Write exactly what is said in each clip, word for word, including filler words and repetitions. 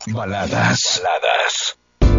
Baladas. Baladas.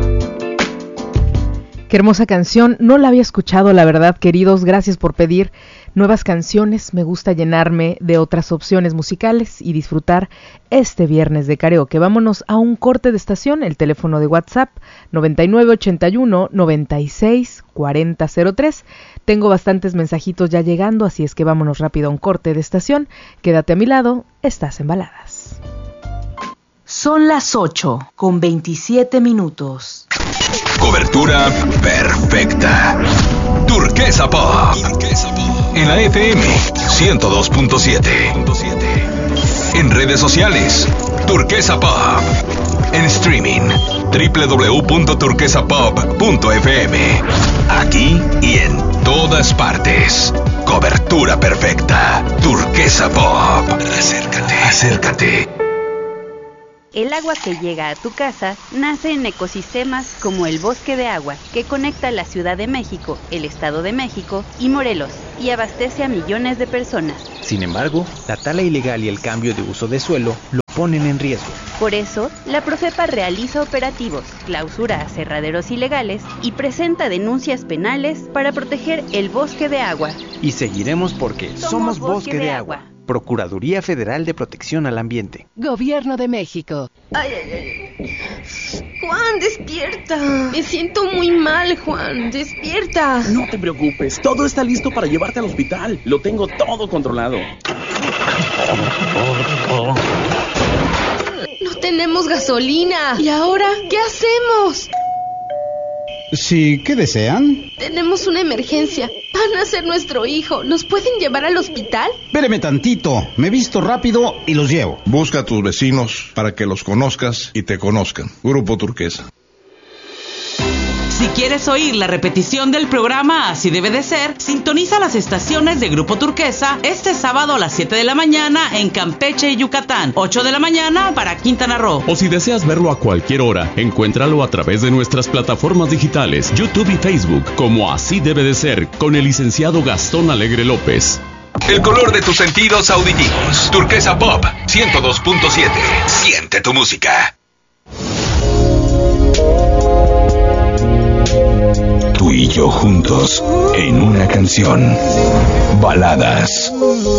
Qué hermosa canción, no la había escuchado, la verdad, queridos, gracias por pedir nuevas canciones. Me gusta llenarme de otras opciones musicales y disfrutar este viernes de karaoke. Vámonos a un corte de estación, el teléfono de WhatsApp noventa y nueve ochenta y uno noventa y seis cuarenta cero tres. Tengo bastantes mensajitos ya llegando, así es que vámonos rápido a un corte de estación. Quédate a mi lado, estás en Baladas. Son las ocho con veintisiete minutos. Cobertura perfecta. Turquesa Pop. Turquesa Pop. En la F M ciento dos punto siete. En redes sociales, Turquesa Pop. En streaming, doble u doble u doble u punto turquesa pop punto f m. Aquí y en todas partes. Cobertura perfecta. Turquesa Pop. Acércate, acércate. El agua que llega a tu casa nace en ecosistemas como el Bosque de Agua, que conecta la Ciudad de México, el Estado de México y Morelos, y abastece a millones de personas. Sin embargo, la tala ilegal y el cambio de uso de suelo lo ponen en riesgo. Por eso, la Profepa realiza operativos, clausura aserraderos ilegales y presenta denuncias penales para proteger el Bosque de Agua. Y seguiremos porque somos, somos Bosque, Bosque de, de Agua. agua. Procuraduría Federal de Protección al Ambiente. Gobierno de México. Ay, ay, ay. Juan, despierta. Me siento muy mal, Juan. Despierta. No te preocupes. Todo está listo para llevarte al hospital. Lo tengo todo controlado. No tenemos gasolina. ¿Y ahora qué hacemos? Sí, ¿qué desean? Tenemos una emergencia. Van a ser nuestro hijo. ¿Nos pueden llevar al hospital? Espéreme tantito. Me visto rápido y los llevo. Busca a tus vecinos para que los conozcas y te conozcan. Grupo Turquesa. Si quieres oír la repetición del programa Así Debe de Ser, sintoniza las estaciones de Grupo Turquesa este sábado a las siete de la mañana en Campeche y Yucatán, ocho de la mañana para Quintana Roo. O si deseas verlo a cualquier hora, encuéntralo a través de nuestras plataformas digitales, YouTube y Facebook, como Así Debe de Ser, con el licenciado Gastón Alegre López. El color de tus sentidos auditivos. Turquesa Pop ciento dos punto siete. Siente tu música. Tú y yo juntos en una canción. Baladas.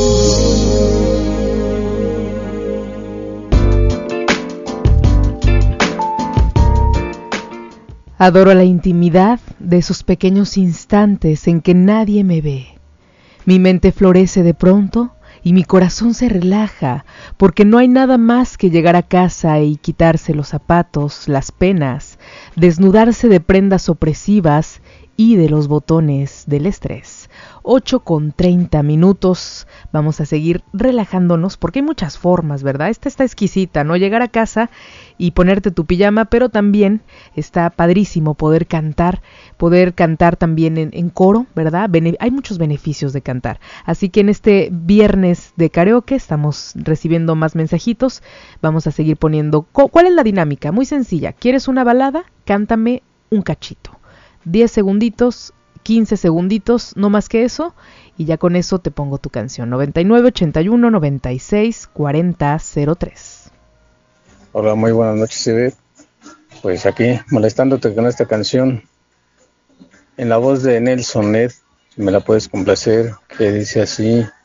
Adoro la intimidad de esos pequeños instantes en que nadie me ve. Mi mente florece de pronto y mi corazón se relaja, porque no hay nada más que llegar a casa y quitarse los zapatos, las penas, desnudarse de prendas opresivas y de los botones del estrés. ocho con treinta minutos, vamos a seguir relajándonos porque hay muchas formas, ¿verdad? Esta está exquisita, ¿no? Llegar a casa y ponerte tu pijama, pero también está padrísimo poder cantar, poder cantar también en, en coro, ¿verdad? Bene- hay muchos beneficios de cantar. Así que en este viernes de karaoke estamos recibiendo más mensajitos, vamos a seguir poniendo... ¿Cuál es la dinámica? Muy sencilla. ¿Quieres una balada? Cántame un cachito. diez segunditos, quince segunditos, no más que eso, y ya con eso te pongo tu canción. noventa y nueve ochenta y uno noventa y seis cuarenta cero tres. Hola, muy buenas noches, Iber. Pues aquí molestándote con esta canción en la voz de Nelson Ned, si me la puedes complacer, que dice así: